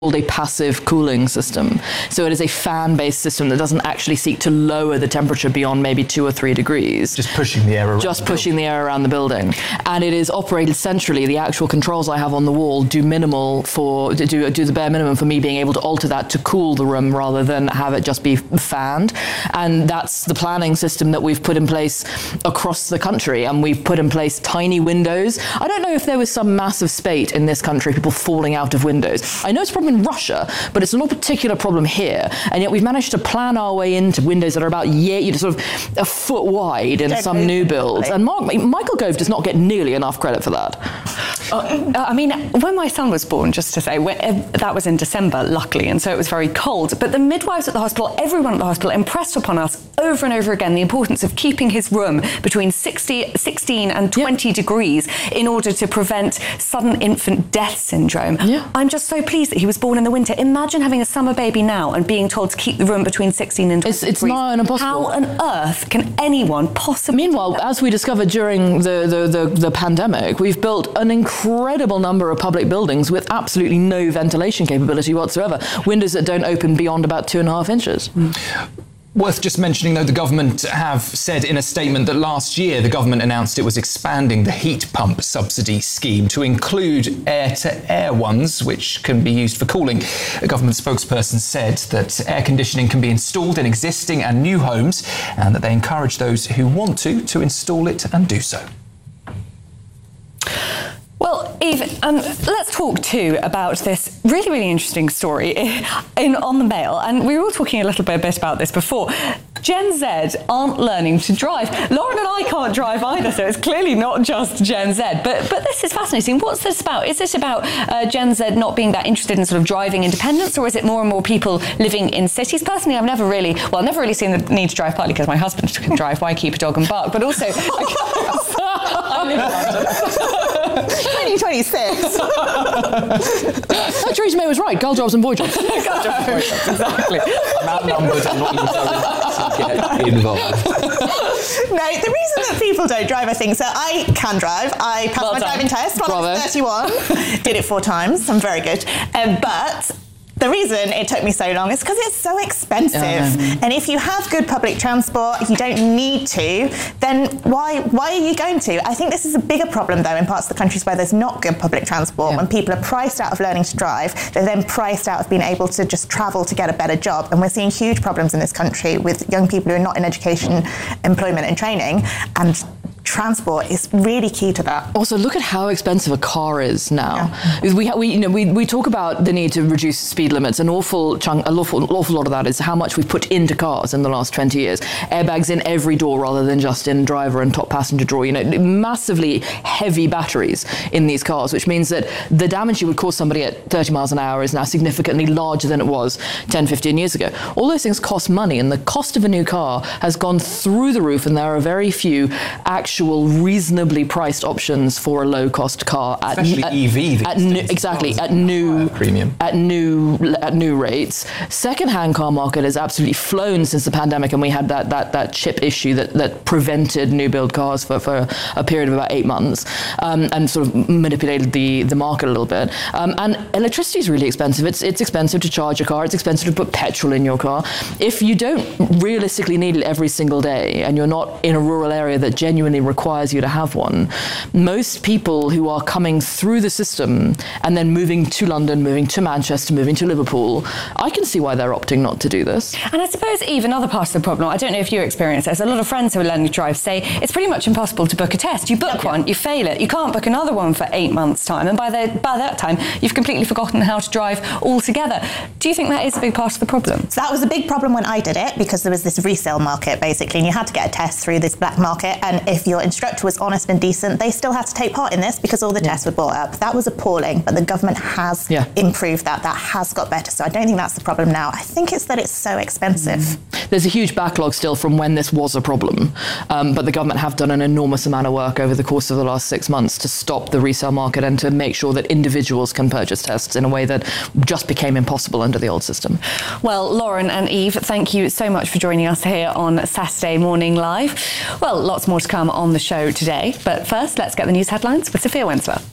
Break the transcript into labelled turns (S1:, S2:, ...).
S1: called a passive cooling system. So it is a fan-based system that doesn't actually seek to lower the temperature beyond maybe 2 or 3 degrees.
S2: Just pushing the air around.
S1: Just pushing the air around the building. And it is operated centrally. The actual controls I have on the wall do the bare minimum for me being able to alter that to cool the room rather than have it just be fanned. And that's the planning system that we've put in place across the country. And we've put in place tiny windows. I don't know if there was some massive spate in this country, people falling out of windows. I know it's a problem in Russia, but it's not a particular problem here. And yet we've managed to plan our way into windows that are about sort of a foot wide in some new builds. And Michael Gove does not get nearly enough credit for that.
S3: I mean, when my son was born, just to say, that was in December, luckily, and so it was very cold. But the midwives at the hospital, everyone at the hospital, impressed upon us over and over again the importance of keeping his room between 16 and 20 degrees in order to prevent sudden infant death syndrome. Yeah. I'm just so pleased that he was born in the winter. Imagine having a summer baby now and being told to keep the room between 16 and 20 degrees.
S1: It's not impossible.
S3: How on earth can anyone possibly...
S1: Meanwhile, as we discovered during the pandemic, we've built an incredible number of public buildings with absolutely no ventilation capability whatsoever. Windows that don't open beyond about 2.5 inches.
S2: Worth just mentioning, though, the government have said in a statement that last year the government announced it was expanding the heat pump subsidy scheme to include air-to-air ones, which can be used for cooling. A government spokesperson said that air conditioning can be installed in existing and new homes and that they encourage those who want to install it and do so.
S3: Well, Eve, let's talk too about this really, really interesting story on the Mail. And we were all talking a little bit about this before. Gen Z aren't learning to drive. Lauren and I can't drive either, so it's clearly not just Gen Z. But this is fascinating. What's this about? Is this about Gen Z not being that interested in sort of driving independence, or is it more and more people living in cities? Personally, I've never really seen the need to drive, partly because my husband can drive. Why keep a dog and bark? But also, I live in London.
S4: 2026.
S1: Theresa May was right. Girl jobs and boy jobs.
S3: Girl jobs and boy jobs, exactly.
S2: Man numbers are not even to get involved.
S4: No, the reason that people don't drive, I think, so I can drive. I passed my driving test when I was 31. Did it 4 times. I'm very good. But the reason it took me so long is because it's so expensive. And if you have good public transport, you don't need to, then why are you going to? I think this is a bigger problem, though, in parts of the countries where there's not good public transport. When people are priced out of learning to drive, they're then priced out of being able to just travel to get a better job. And we're seeing huge problems in this country with young people who are not in education, employment and training. And transport is really key to that.
S1: Also, look at how expensive a car is now. We talk about the need to reduce speed limits. An awful lot of that is how much we've put into cars in the last 20 years. Airbags in every door rather than just in driver and top passenger drawer. Massively heavy batteries in these cars, which means that the damage you would cause somebody at 30 miles an hour is now significantly larger than it was 10, 15 years ago. All those things cost money, and the cost of a new car has gone through the roof, and there are very few actual reasonably priced options for a low-cost car at new rates. Second-hand car market has absolutely flown since the pandemic, and we had that chip issue that prevented new build cars for a period of about 8 months, and sort of manipulated the market a little bit. And electricity is really expensive. It's expensive to charge a car. It's expensive to put petrol in your car. If you don't realistically need it every single day, and you're not in a rural area that genuinely requires you to have one, most people who are coming through the system and then moving to London, moving to Manchester, moving to Liverpool, I can see why they're opting not to do this.
S3: And I suppose, Eve, another part of the problem, I don't know if you experience this, a lot of friends who are learning to drive say it's pretty much impossible to book a test. You book one, you fail it, you can't book another one for 8 months' time, and by that time, you've completely forgotten how to drive altogether. Do you think that is a big part of the problem?
S4: So that was a big problem when I did it, because there was this resale market, basically, and you had to get a test through this black market, and if your instructor was honest and decent, they still had to take part in this because all the tests were bought up. That was appalling, but the government has improved that. That has got better. So I don't think that's the problem now. I think it's that it's so expensive.
S1: There's a huge backlog still from when this was a problem, but the government have done an enormous amount of work over the course of the last 6 months to stop the resale market and to make sure that individuals can purchase tests in a way that just became impossible under the old system.
S3: Well, Lauren and Eve, thank you so much for joining us here on Saturday Morning Live. Well, lots more to come on the show today, but first let's get the news headlines with Sophia Wensler.